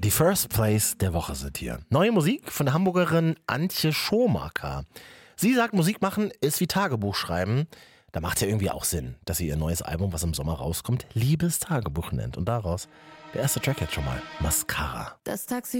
Die First Place der Woche sind hier. Neue Musik von der Hamburgerin Antje Schomaker. Sie sagt, Musik machen ist wie Tagebuch schreiben. Da macht es ja irgendwie auch Sinn, dass sie ihr neues Album, was im Sommer rauskommt, Liebestagebuch nennt. Und daraus der erste Track jetzt schon mal, Mascara. Das Taxi